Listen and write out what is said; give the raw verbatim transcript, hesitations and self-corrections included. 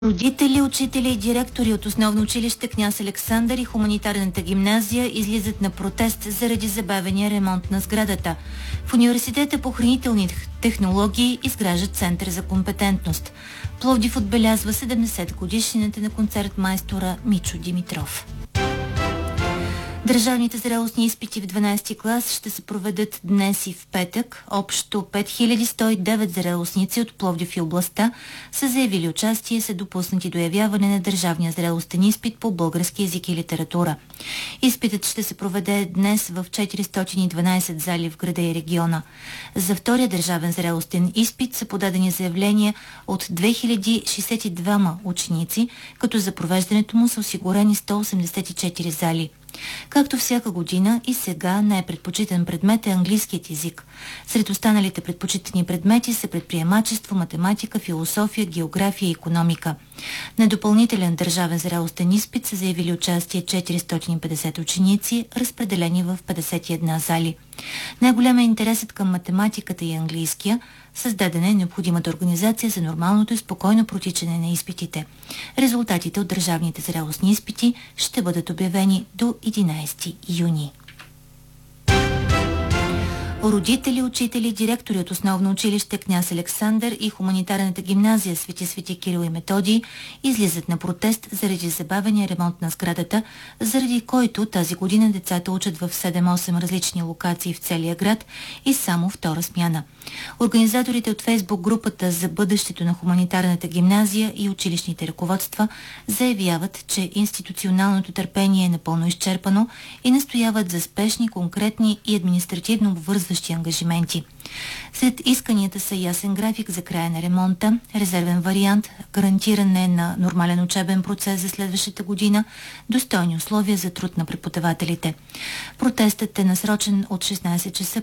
Родители, учители и директори от основно училище Княз Александър и хуманитарната гимназия излизат на протест заради забавения ремонт на сградата. В Университета по хранителни технологии изграждат център за компетентност. Пловдив отбелязва седемдесет годишнината на концертмайстора Мичо Димитров. Държавните зрелостни изпити в дванадесети клас ще се проведат днес и в петък. Общо пет хиляди сто и девет зрелостници от Пловдив и областта са заявили участие и са допуснати до явяване на държавния зрелостен изпит по български език и литература. Изпитът ще се проведе днес в четиристотин и дванадесет зали в града и региона. За втория държавен зрелостен изпит са подадени заявления от две хиляди шестдесет и двама ученици, като за провеждането му са осигурени сто осемдесет и четири зали. Както всяка година и сега най-предпочитан предмет е английският език. Сред останалите предпочитани предмети са предприемачество, математика, философия, география и икономика. На допълнителен държавен зрелостен изпит са заявили участие четиристотин и петдесет ученици, разпределени в петдесет и една зали. Най-голям е интересът към математиката и английския. Създадена е необходимата организация за нормалното и спокойно протичане на изпитите. Резултатите от държавните зрелостни изпити ще бъдат обявени до единадесети юни. Родители, учители, директори от основно училище Княз Александър и хуманитарната гимназия Свети Свети Кирил и Методий излизат на протест заради забавения ремонт на сградата, заради който тази година децата учат в седем-осем различни локации в целия град и само втора смяна. Организаторите от Фейсбук групата за бъдещето на хуманитарната гимназия и училищните ръководства заявяват, че институционалното търпение е напълно изчерпано и настояват за спешни, конкретни и административно обвързващи ангажименти. Сред исканията са ясен график за края на ремонта, резервен вариант, гарантиране на нормален учебен процес за следващата година, достойни условия за труд на преподавателите. Протестът е насрочен от шестнадесет часа